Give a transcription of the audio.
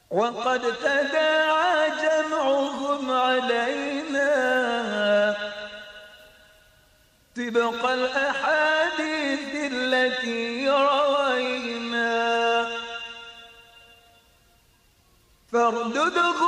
وقد تداعى جمعهم علينا طبق الأحاديث التي روينا، فاردده